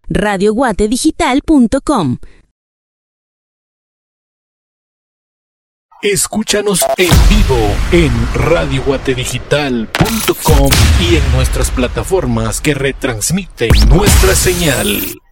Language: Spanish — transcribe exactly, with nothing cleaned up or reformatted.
radio guate digital punto com. Escúchanos en vivo en radio guate digital punto com y en nuestras plataformas que retransmiten nuestra señal.